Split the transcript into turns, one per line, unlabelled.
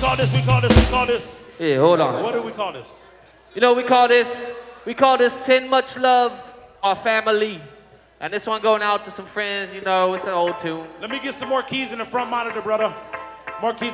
call this? We call this. We call this.
Yeah, hold on.
What do we call this?
You know, we call this Send Much Love, Our Family. And this one going out to some friends, you know, it's an old tune.
Let me get some more keys in the front monitor, brother. More keys.